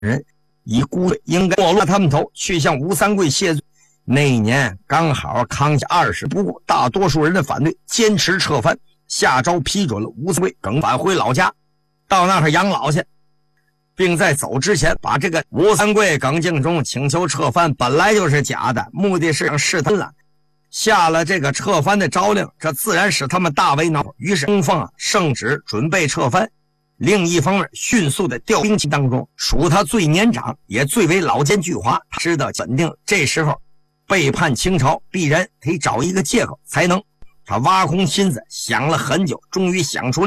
人以孤罪应该没落他们头，去向吴三桂谢罪。那一年刚好康熙20，不过大多数人的反对，坚持撤藩。下诏批准了吴三桂梗返回老家，到那儿养老去，并在走之前把这个吴三桂耿敬忠请求撤藩本来就是假的，目的是想试探了。下了这个撤藩的诏令，这自然使他们大为恼火。于是供奉圣旨准备撤藩。另一方面，迅速的调兵器当中，属他最年长也最为老奸巨猾，他知道稳定这时候背叛清朝必然得找一个借口才能。他挖空心思想了很久，终于想出